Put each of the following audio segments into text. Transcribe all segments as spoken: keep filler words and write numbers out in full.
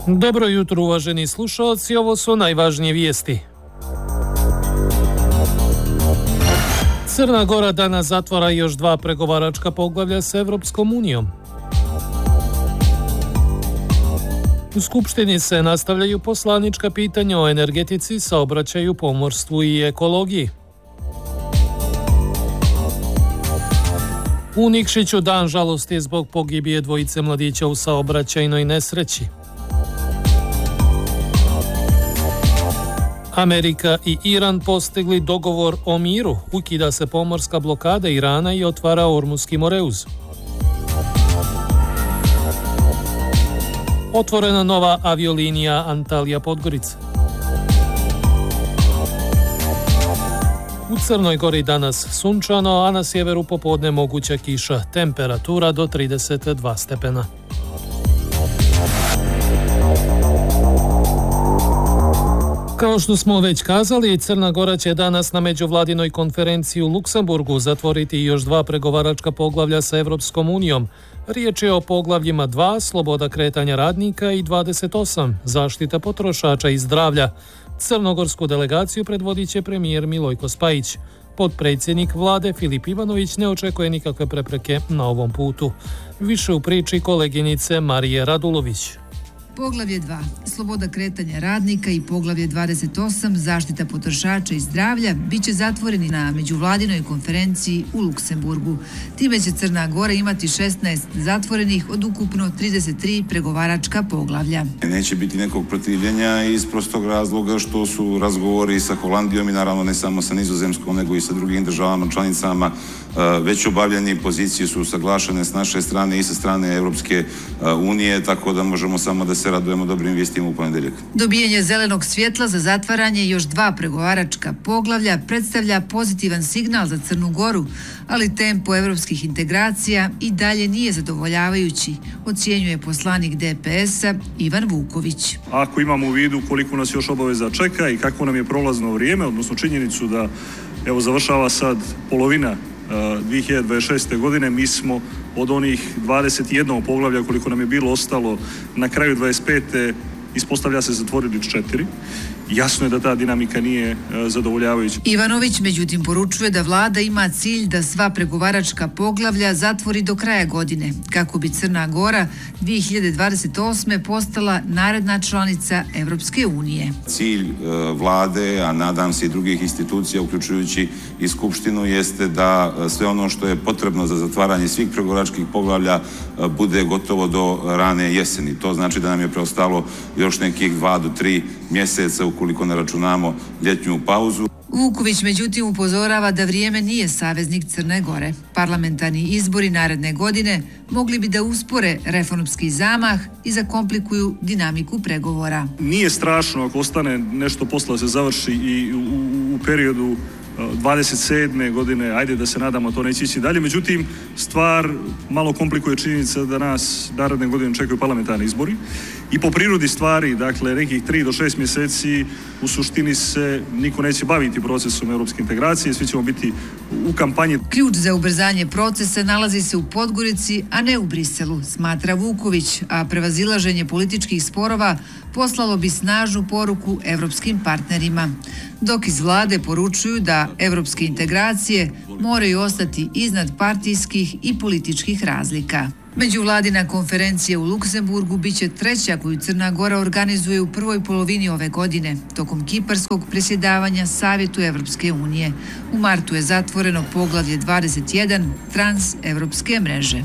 Dobro jutro, uvaženi slušalci, ovo su najvažnije vijesti. Crna Gora danas zatvara još dva pregovaračka poglavlja s Evropskom unijom. U Skupštini se nastavljaju poslanička pitanja o energetici, saobraćaju, pomorstvu i ekologiji. U Nikšiću dan žalosti zbog pogibije dvojice mladića u saobraćajnoj nesreći. Amerika i Iran postigli dogovor o miru, ukida se pomorska blokada Irana i otvara Ormuski Moreuz. Otvorena nova aviolinija Antalija-Podgorica. U Crnoj Gori danas sunčano, a na sjeveru popodne moguća kiša, temperatura do trideset dva stepena. Kao što smo već kazali, Crna Gora će danas na međuvladinoj konferenciji u Luksemburgu zatvoriti još dva pregovaračka poglavlja sa Evropskom unijom. Riječ je o poglavljima dva, sloboda kretanja radnika, i dvadeset osam, zaštita potrošača i zdravlja. Crnogorsku delegaciju predvodit će premijer Milojko Spajić. Potpredsjednik vlade Filip Ivanović ne očekuje nikakve prepreke na ovom putu. Više u priči koleginice Marije Radulović. Poglavlje dva. Sloboda kretanja radnika i poglavlje dvadeset osam. Zaštita potrošača i zdravlja bit će zatvoreni na međuvladinoj konferenciji u Luksemburgu. Time će Crna Gora imati šesnaest zatvorenih od ukupno trideset tri pregovaračka poglavlja. Neće biti nekog protivljenja iz prostog razloga što su razgovori sa Holandijom i naravno ne samo sa Nizozemskom nego i sa drugim državama članicama već obavljeni, pozicije su usaglašene s naše strane i sa strane Europske unije, tako da možemo samo da se radujemo dobrim vijestima u ponedjeljak. Dobijanje zelenog svjetla za zatvaranje još dva pregovaračka poglavlja predstavlja pozitivan signal za Crnu Goru, ali tempo evropskih integracija i dalje nije zadovoljavajući, ocjenjuje poslanik D P S-a Ivan Vuković. Ako imamo u vidu koliko nas još obaveza čeka i kako nam je prolazno vrijeme, odnosno činjenicu da evo završava sad polovina dvije hiljade dvadeset šeste. godine, mi smo od onih dvadeset jedan poglavlja koliko nam je bilo ostalo na kraju dvadeset pete ispostavlja se zatvorili četiri. Jasno je da ta dinamika nije zadovoljavajuća. Ivanović međutim poručuje da vlada ima cilj da sva pregovaračka poglavlja zatvori do kraja godine, kako bi Crna Gora dvije hiljade dvadeset osme postala naredna članica Evropske unije. Cilj vlade, a nadam se i drugih institucija, uključujući i Skupštinu, jeste da sve ono što je potrebno za zatvaranje svih pregovaračkih poglavlja bude gotovo do rane jeseni. To znači da nam je preostalo još nekih dva do tri mjeseca ukoliko ne računamo ljetnju pauzu. Vuković međutim upozorava da vrijeme nije saveznik Crne Gore. Parlamentarni izbori naredne godine mogli bi da uspore reformski zamah i zakomplikuju dinamiku pregovora. Nije strašno ako ostane nešto posla da se završi i u, u, u periodu dvadeset sedme. godine, ajde da se nadamo to neće ići dalje, međutim stvar malo komplikuje činjenica da nas naredne godine čekaju parlamentarni izbori i po prirodi stvari, dakle nekih tri do šest mjeseci u suštini se niko neće baviti procesom europske integracije, svi ćemo biti u kampanji. Ključ za ubrzanje procesa nalazi se u Podgorici, a ne u Briselu, smatra Vuković, a prevazilaženje političkih sporova poslalo bi snažnu poruku evropskim partnerima. Dok iz vlade poručuju da evropske integracije moraju ostati iznad partijskih i političkih razlika. Međuvladina konferencija u Luksemburgu biće treća koju Crna Gora organizuje u prvoj polovini ove godine, tokom kiparskog presjedavanja Savjetu Evropske unije. U martu je zatvoreno poglavlje dvadeset jedan Trans-evropske mreže.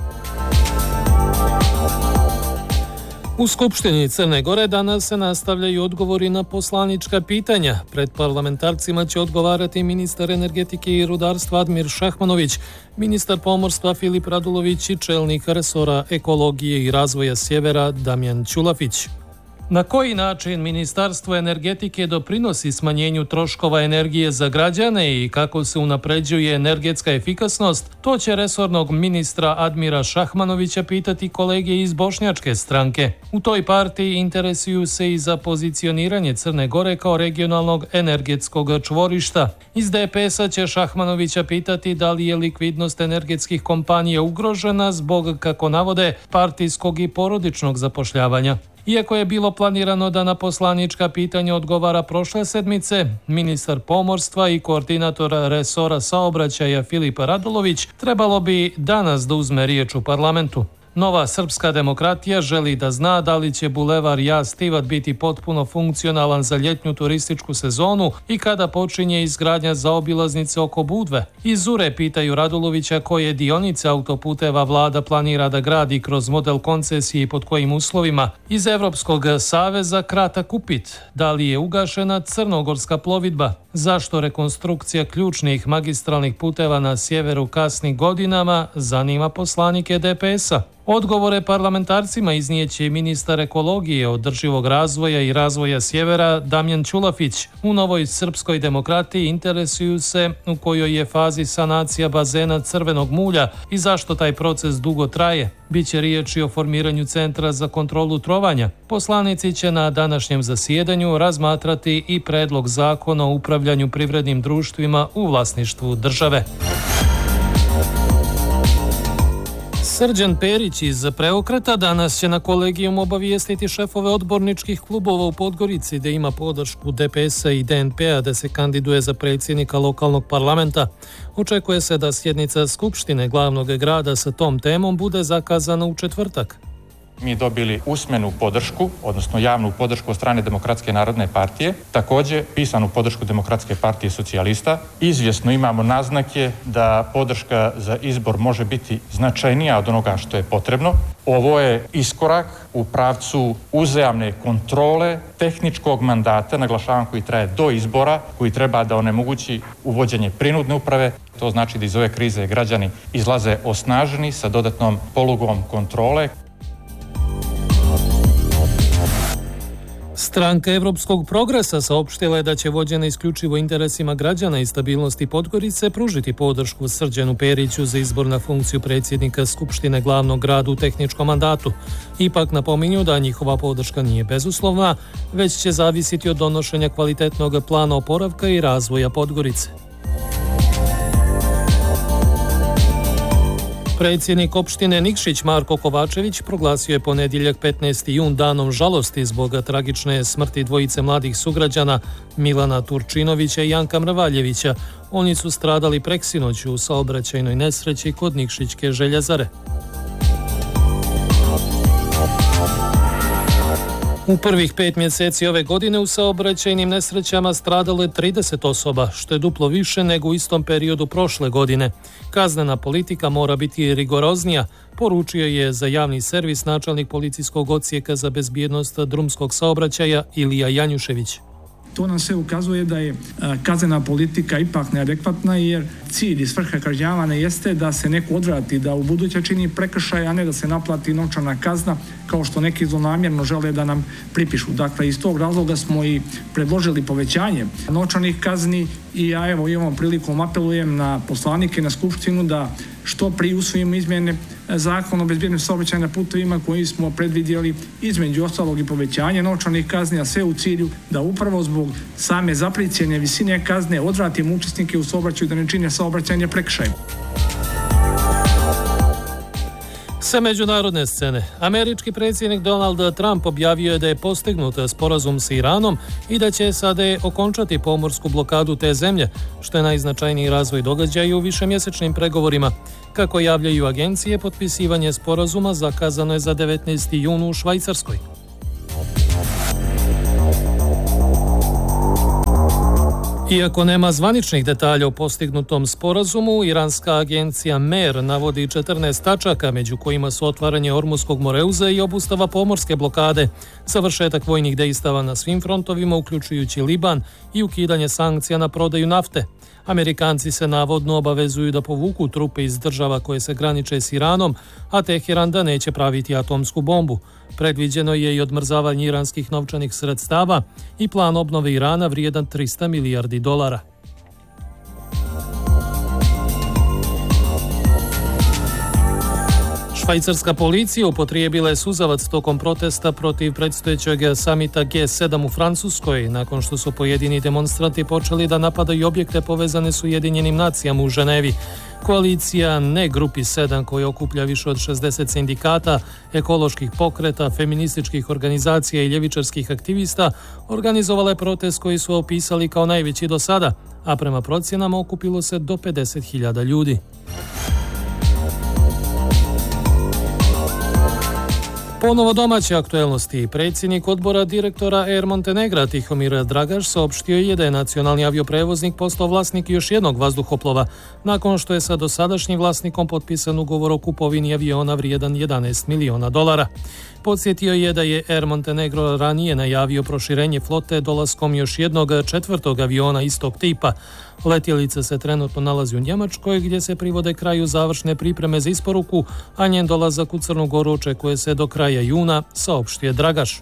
U Skupštini Crne Gore danas se nastavljaju odgovori na poslanička pitanja. Pred parlamentarcima će odgovarati ministar energetike i rudarstva Admir Šahmanović, ministar pomorstva Filip Radulović i čelnik resora ekologije i razvoja sjevera Damjan Ćulafić. Na koji način Ministarstvo energetike doprinosi smanjenju troškova energije za građane i kako se unapređuje energetska efikasnost, to će resornog ministra Admira Šahmanovića pitati kolege iz Bošnjačke stranke. U toj partiji interesuju se i za pozicioniranje Crne Gore kao regionalnog energetskog čvorišta. Iz D P S-a će Šahmanovića pitati da li je likvidnost energetskih kompanija ugrožena zbog, kako navode, partijskog i porodičnog zapošljavanja. Iako je bilo planirano da na poslanička pitanja odgovara prošle sedmice, ministar pomorstva i koordinator resora saobraćaja Filip Radulović trebalo bi danas da uzme riječ u parlamentu. Nova srpska demokratija želi da zna da li će bulevar Jaz Tivat biti potpuno funkcionalan za ljetnju turističku sezonu i kada počinje izgradnja zaobilaznice oko Budve. Iz Zure pitaju Radulovića koje dionice autoputeva vlada planira da gradi kroz model koncesije i pod kojim uslovima. Iz Evropskog saveza kratak upit. Da li je ugašena crnogorska plovidba? Zašto rekonstrukcija ključnih magistralnih puteva na sjeveru kasni godinama, zanima poslanike D P S-a. Odgovore parlamentarcima iznijeće ministar ekologije, održivog razvoja i razvoja sjevera Damjan Ćulafić. U Novoj srpskoj demokratiji interesuju se u kojoj je fazi sanacija bazena crvenog mulja i zašto taj proces dugo traje. Biće riječi o formiranju centra za kontrolu trovanja. Poslanici će na današnjem zasjedanju razmatrati i predlog zakona o upravljanju privrednim društvima u vlasništvu države. Srđan Perić iz Preokreta danas će na kolegijum obavijestiti šefove odborničkih klubova u Podgorici da ima podršku D P S-a i D N P-a da se kandiduje za predsjednika lokalnog parlamenta. Očekuje se da sjednica Skupštine glavnog grada sa tom temom bude zakazana u četvrtak. Mi dobili usmenu podršku, odnosno javnu podršku od strane Demokratske narodne partije, također pisanu podršku Demokratske partije socijalista. Izvjesno imamo naznake da podrška za izbor može biti značajnija od onoga što je potrebno. Ovo je iskorak u pravcu uzajamne kontrole tehničkog mandata, naglašavam, koji traje do izbora, koji treba da onemogući uvođenje prinudne uprave. To znači da iz ove krize građani izlaze osnaženi sa dodatnom polugom kontrole. Stranka Evropskog progresa saopštila je da će vođena isključivo interesima građana i stabilnosti Podgorice pružiti podršku Srđanu Periću za izbor na funkciju predsjednika Skupštine glavnog grada u tehničkom mandatu. Ipak napominju da njihova podrška nije bezuslovna, već će zavisiti od donošenja kvalitetnog plana oporavka i razvoja Podgorice. Predsjednik opštine Nikšić Marko Kovačević proglasio je ponedjeljak petnaesti jun danom žalosti zbog tragične smrti dvojice mladih sugrađana Milana Turčinovića i Janka Mrvaljevića. Oni su stradali preksinoć u saobraćajnoj nesreći kod Nikšićke željezare. U prvih pet mjeseci ove godine u saobraćajnim nesrećama stradalo je trideset osoba, što je duplo više nego u istom periodu prošle godine. Kaznena politika mora biti rigoroznija, poručio je za javni servis načelnik policijskog odsjeka za bezbjednost drumskog saobraćaja Ilija Janjušević. To nam sve ukazuje da je kaznena politika ipak neadekvatna, jer cilj i svrha kažnjavanja jeste da se neko odvrati da u buduće čini prekršaj, a ne da se naplati novčana kazna kao što neki zlonamjerno žele da nam pripišu. Dakle, iz tog razloga smo i predložili povećanje novčanih kazni i ja evo i ovom prilikom apelujem na poslanike na Skupštinu da što prije usvojimo izmjene zakona o bezbjednosti saobraćaja na putovima koji smo predvidjeli, između ostalog i povećanje novčanih kazni, a sve u cilju da upravo zbog same zaprijećene visine kazne odvratimo učesnike u saobraćaju da ne čine saobraćajne prekršaje. Sa međunarodne scene, američki predsjednik Donald Trump objavio je da je postignut sporazum s Iranom i da će S A D okončati pomorsku blokadu te zemlje, što je najznačajniji razvoj događaja u višemjesečnim pregovorima. Kako javljaju agencije, potpisivanje sporazuma zakazano je za devetnaesti jun u Švajcarskoj. Iako nema zvaničnih detalja o postignutom sporazumu, iranska agencija Mer navodi četrnaest tačaka, među kojima su otvaranje Ormuskog moreuza i obustava pomorske blokade, završetak vojnih dejstava na svim frontovima, uključujući Liban, i ukidanje sankcija na prodaju nafte. Amerikanci se navodno obavezuju da povuku trupe iz država koje se graniče s Iranom, a Teheran da neće praviti atomsku bombu. Predviđeno je i odmrzavanje iranskih novčanih sredstava i plan obnove Irana vrijedan trista milijardi dolara. Švajcarska policija upotrijebila je suzavac tokom protesta protiv predstojećeg samita G sedam u Francuskoj, nakon što su pojedini demonstranti počeli da napadaju objekte povezane s Ujedinjenim nacijama u Ženevi. Koalicija Ne grupi sedam, koja okuplja više od šezdeset sindikata, ekoloških pokreta, feminističkih organizacija i ljevičarskih aktivista, organizovala je protest koji su opisali kao najveći do sada, a prema procjenama okupilo se do pedeset hiljada ljudi. Ponovo domaće aktuelnosti. Predsjednik odbora direktora Air Montenegra Tihomir Dragaš saopštio je da je nacionalni avioprevoznik postao vlasnik još jednog vazduhoplova, nakon što je sa dosadašnjim vlasnikom potpisan ugovor o kupovini aviona vrijedan jedanaest miliona dolara. Podsjetio je da je Air Montenegro ranije najavio proširenje flote dolaskom još jednog četvrtog aviona istog tipa. Letjelica se trenutno nalazi u Njemačkoj, gdje se privode kraju završne pripreme za isporuku, a njen dolazak u Crnu Goru očekuje se do kraja juna, saopštio je Dragaš.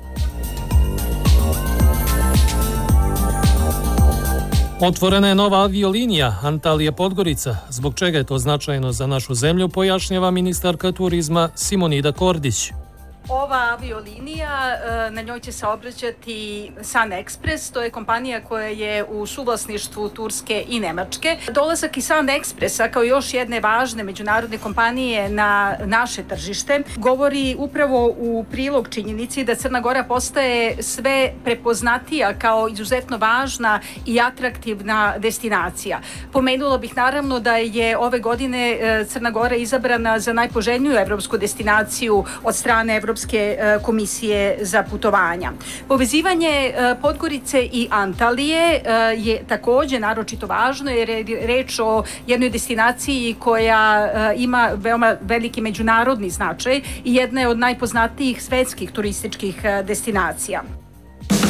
Otvorena je nova aviolinija Antalija-Podgorica. Zbog čega je to značajno za našu zemlju, pojašnjava ministarka turizma Simonida Kordić. Ova aviolinija, na njoj će se obraćati Sun Express, to je kompanija koja je u suvlasništvu Turske i Nemačke. Dolazak i Sun Expressa kao još jedne važne međunarodne kompanije na naše tržište govori upravo u prilog činjenici da Crna Gora postaje sve prepoznatija kao izuzetno važna i atraktivna destinacija. Pomenula bih naravno da je ove godine Crna Gora izabrana za najpoželjniju evropsku destinaciju od strane Evropske komisije za putovanja. Povezivanje Podgorice i Antalije je također naročito važno jer je reč o jednoj destinaciji koja ima veoma veliki međunarodni značaj i jedna je od najpoznatijih svetskih turističkih destinacija.